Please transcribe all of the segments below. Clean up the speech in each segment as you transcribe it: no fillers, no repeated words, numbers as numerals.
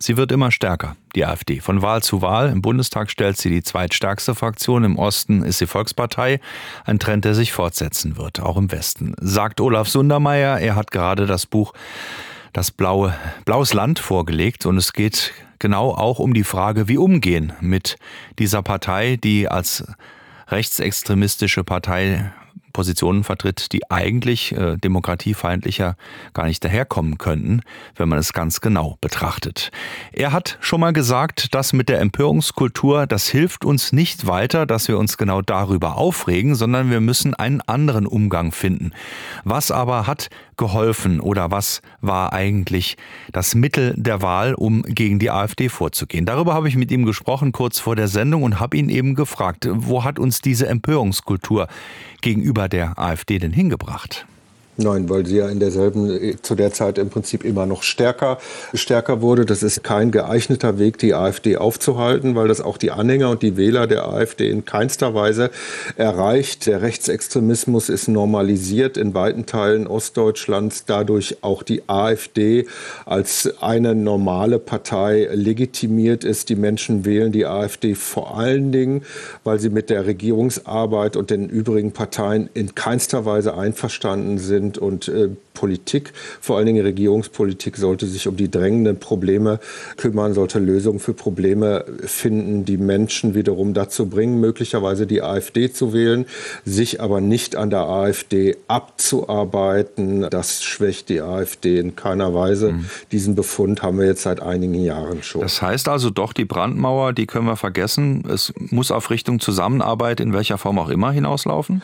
Sie wird immer stärker, die AfD. Von Wahl zu Wahl. Im Bundestag stellt sie die zweitstärkste Fraktion. Im Osten ist sie Volkspartei. Ein Trend, der sich fortsetzen wird, auch im Westen. Sagt Olaf Sundermeier. Er hat gerade das Buch Das Blaues Land vorgelegt. Und es geht genau auch um die Frage, wie umgehen mit dieser Partei, die als rechtsextremistische Partei Positionen vertritt, die eigentlich demokratiefeindlicher gar nicht daherkommen könnten, wenn man es ganz genau betrachtet. Er hat schon mal gesagt, dass mit der Empörungskultur, das hilft uns nicht weiter, dass wir uns genau darüber aufregen, sondern wir müssen einen anderen Umgang finden. Was aber hat geholfen oder was war eigentlich das Mittel der Wahl, um gegen die AfD vorzugehen? Darüber habe ich mit ihm gesprochen kurz vor der Sendung und habe ihn eben gefragt, wo hat uns diese Empörungskultur gegenüber der AfD denn hingebracht? Nein, weil sie ja zu der Zeit im Prinzip immer noch stärker wurde. Das ist kein geeigneter Weg, die AfD aufzuhalten, weil das auch die Anhänger und die Wähler der AfD in keinster Weise erreicht. Der Rechtsextremismus ist normalisiert in weiten Teilen Ostdeutschlands, dadurch auch die AfD als eine normale Partei legitimiert ist. Die Menschen wählen die AfD vor allen Dingen, weil sie mit der Regierungsarbeit und den übrigen Parteien in keinster Weise einverstanden sind. Und Politik, vor allen Dingen Regierungspolitik, sollte sich um die drängenden Probleme kümmern, sollte Lösungen für Probleme finden, die Menschen wiederum dazu bringen, möglicherweise die AfD zu wählen, sich aber nicht an der AfD abzuarbeiten. Das schwächt die AfD in keiner Weise. Diesen Befund haben wir jetzt seit einigen Jahren schon. Das heißt also doch, die Brandmauer, die können wir vergessen. Es muss auf Richtung Zusammenarbeit in welcher Form auch immer hinauslaufen?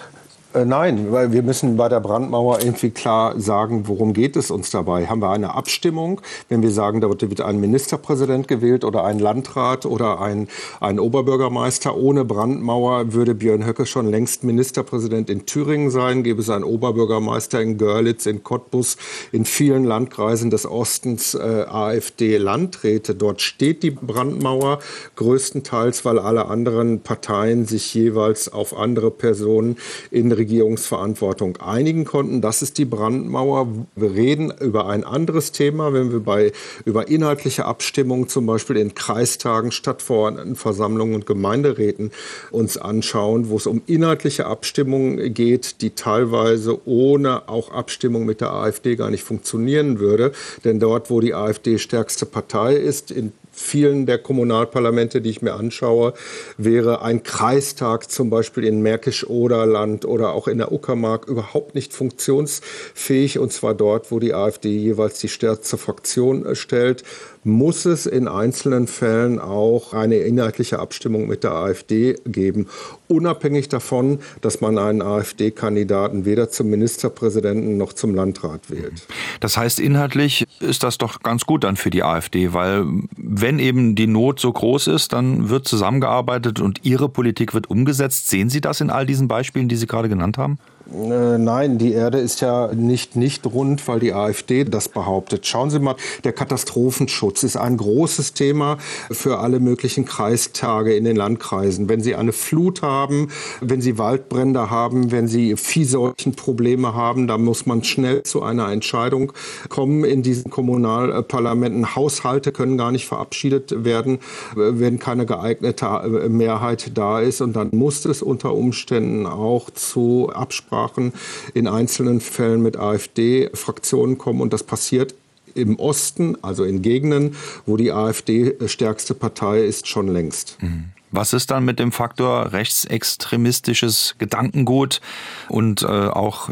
Nein, weil wir müssen bei der Brandmauer irgendwie klar sagen, worum geht es uns dabei? Haben wir eine Abstimmung, wenn wir sagen, da wird ein Ministerpräsident gewählt oder ein Landrat oder ein Oberbürgermeister? Ohne Brandmauer würde Björn Höcke schon längst Ministerpräsident in Thüringen sein, gäbe es einen Oberbürgermeister in Görlitz, in Cottbus, in vielen Landkreisen des Ostens AfD-Landräte. Dort steht die Brandmauer größtenteils, weil alle anderen Parteien sich jeweils auf andere Personen in Regierungsverantwortung einigen konnten. Das ist die Brandmauer. Wir reden über ein anderes Thema, wenn wir über inhaltliche Abstimmungen, zum Beispiel in Kreistagen, Stadtverordnetenversammlungen und Gemeinderäten uns anschauen, wo es um inhaltliche Abstimmungen geht, die teilweise ohne auch Abstimmung mit der AfD gar nicht funktionieren würde. Denn dort, wo die AfD stärkste Partei ist, in vielen der Kommunalparlamente, die ich mir anschaue, wäre ein Kreistag zum Beispiel in Märkisch-Oderland oder auch in der Uckermark überhaupt nicht funktionsfähig. Und zwar dort, wo die AfD jeweils die stärkste Fraktion stellt, muss es in einzelnen Fällen auch eine inhaltliche Abstimmung mit der AfD geben, unabhängig davon, dass man einen AfD-Kandidaten weder zum Ministerpräsidenten noch zum Landrat wählt. Das heißt, inhaltlich ist das doch ganz gut dann für die AfD, weil wenn eben die Not so groß ist, dann wird zusammengearbeitet und Ihre Politik wird umgesetzt. Sehen Sie das in all diesen Beispielen, die Sie gerade genannt haben? Nein, die Erde ist ja nicht rund, weil die AfD das behauptet. Schauen Sie mal, der Katastrophenschutz ist ein großes Thema für alle möglichen Kreistage in den Landkreisen. Wenn Sie eine Flut haben, wenn Sie Waldbrände haben, wenn Sie Viehseuchenprobleme haben, da muss man schnell zu einer Entscheidung kommen in diesen Kommunalparlamenten. Haushalte können gar nicht verabschiedet werden, wenn keine geeignete Mehrheit da ist. Und dann muss es unter Umständen auch zu Absprachen in einzelnen Fällen mit AfD-Fraktionen kommen. Und das passiert im Osten, also in Gegenden, wo die AfD stärkste Partei ist, schon längst. Was ist dann mit dem Faktor rechtsextremistisches Gedankengut und auch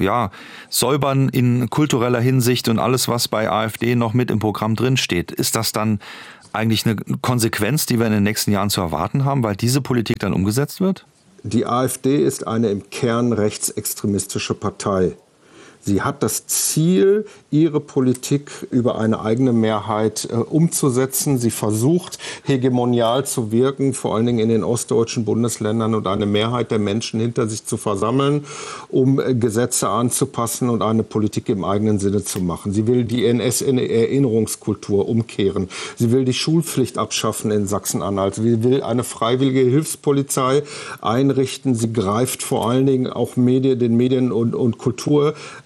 Säubern in kultureller Hinsicht und alles, was bei AfD noch mit im Programm drinsteht? Ist das dann eigentlich eine Konsequenz, die wir in den nächsten Jahren zu erwarten haben, weil diese Politik dann umgesetzt wird? Die AfD ist eine im Kern rechtsextremistische Partei. Sie hat das Ziel, ihre Politik über eine eigene Mehrheit umzusetzen. Sie versucht, hegemonial zu wirken, vor allen Dingen in den ostdeutschen Bundesländern und eine Mehrheit der Menschen hinter sich zu versammeln, um Gesetze anzupassen und eine Politik im eigenen Sinne zu machen. Sie will die NS-Erinnerungskultur umkehren. Sie will die Schulpflicht abschaffen in Sachsen-Anhalt. Sie will eine freiwillige Hilfspolizei einrichten. Sie greift vor allen Dingen auch den Medien- und Kultur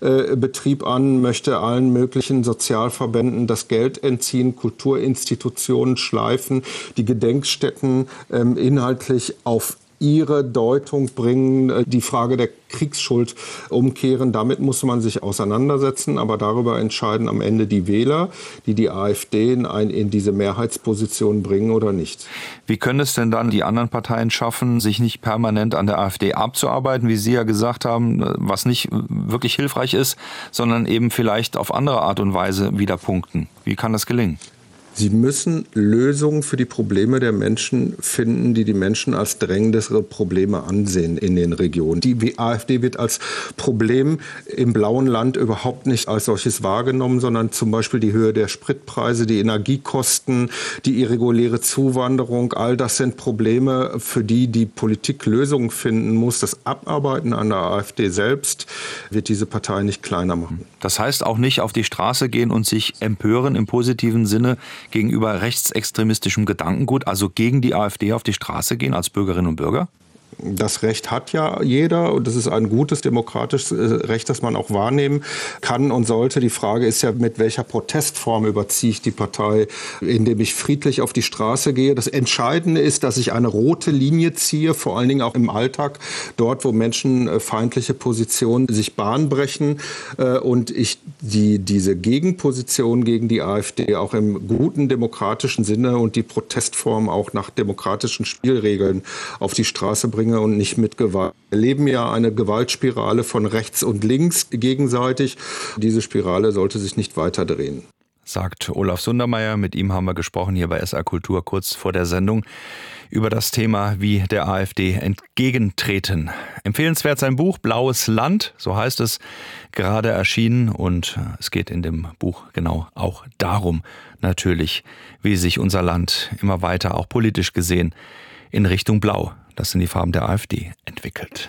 Betrieb an, möchte allen möglichen Sozialverbänden das Geld entziehen, Kulturinstitutionen schleifen, die Gedenkstätten inhaltlich auf ihre Deutung bringen, die Frage der Kriegsschuld umkehren. Damit muss man sich auseinandersetzen, aber darüber entscheiden am Ende die Wähler, die AfD in diese Mehrheitsposition bringen oder nicht. Wie können es denn dann die anderen Parteien schaffen, sich nicht permanent an der AfD abzuarbeiten, wie Sie ja gesagt haben, was nicht wirklich hilfreich ist, sondern eben vielleicht auf andere Art und Weise wieder punkten? Wie kann das gelingen? Sie müssen Lösungen für die Probleme der Menschen finden, die Menschen als drängendere Probleme ansehen in den Regionen. Die AfD wird als Problem im blauen Land überhaupt nicht als solches wahrgenommen, sondern zum Beispiel die Höhe der Spritpreise, die Energiekosten, die irreguläre Zuwanderung. All das sind Probleme, für die die Politik Lösungen finden muss. Das Abarbeiten an der AfD selbst wird diese Partei nicht kleiner machen. Das heißt auch nicht auf die Straße gehen und sich empören im positiven Sinne gegenüber rechtsextremistischem Gedankengut, also gegen die AfD auf die Straße gehen als Bürgerinnen und Bürger? Das Recht hat ja jeder und das ist ein gutes demokratisches Recht, das man auch wahrnehmen kann und sollte. Die Frage ist ja, mit welcher Protestform überziehe ich die Partei, indem ich friedlich auf die Straße gehe. Das Entscheidende ist, dass ich eine rote Linie ziehe, vor allen Dingen auch im Alltag, dort, wo menschenfeindliche Positionen sich Bahn brechen und ich diese Gegenposition gegen die AfD auch im guten demokratischen Sinne und die Protestform auch nach demokratischen Spielregeln auf die Straße bringe und nicht mit Gewalt. Wir erleben ja eine Gewaltspirale von rechts und links gegenseitig. Diese Spirale sollte sich nicht weiter drehen. Sagt Olaf Sundermeier. Mit ihm haben wir gesprochen hier bei SR Kultur kurz vor der Sendung über das Thema, wie der AfD entgegentreten. Empfehlenswert sein Buch Blaues Land, so heißt es, gerade erschienen. Und es geht in dem Buch genau auch darum, natürlich, wie sich unser Land immer weiter, auch politisch gesehen, in Richtung Blau, das sind die Farben der AfD, entwickelt.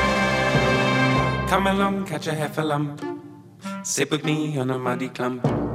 Come along, catch a heifer lump. Sit with me on a muddy clump.